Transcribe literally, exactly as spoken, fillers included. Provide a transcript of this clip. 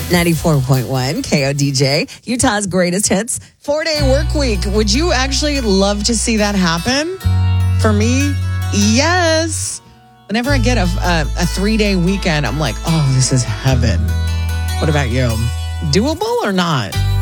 ninety-four point one K O D J, Utah's greatest hits. Four-day work week. Would you actually love to see that happen? For me, yes. Whenever I get a, a, a three-day weekend, I'm like, oh, this is heaven. What about you? Doable or not?